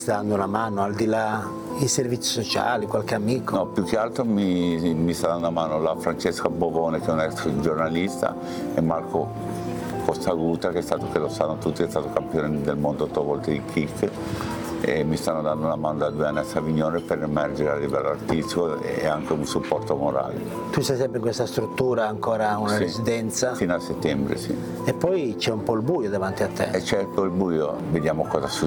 sta dando una mano, al di là i servizi sociali, qualche amico? No, più che altro mi sta dando una mano la Francesca Bovone, che è un ex giornalista, e Marco Costaguta, che è stato, che lo sanno tutti, è stato campione del mondo 8 volte di kick, e mi stanno dando una mano da 2 anni a Savignone per emergere a livello artistico e anche un supporto morale. Tu sei sempre in questa struttura, ancora una Sì, residenza? fino a settembre, sì. E poi c'è un po' il buio davanti a te. E certo il buio, vediamo cosa